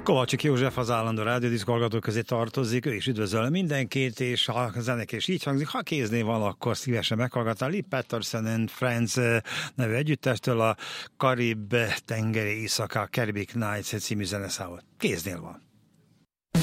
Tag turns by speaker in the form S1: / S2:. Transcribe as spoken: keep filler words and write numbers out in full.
S1: Kovácsik József az állandó rádiódiszk hallgatók közé tartozik, ő is üdvözöl mindenkit, és ha a zenek és így hangzik, ha kéznél van, akkor szívesen meghallgatná Lee Patterson and Friends nevű együttestől a Karib tengeri éjszaka, Caribbean Nights című zeneszámot. Kéznél van.